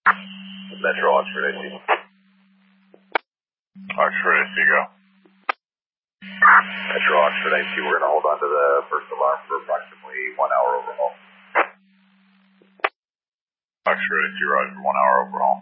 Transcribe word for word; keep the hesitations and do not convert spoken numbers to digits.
Metro Oxford A C. Oxford A C, go. Metro Oxford A C, we're going to hold on to the first alarm for approximately one hour overhaul. Oxford A C, roger, one hour overhaul.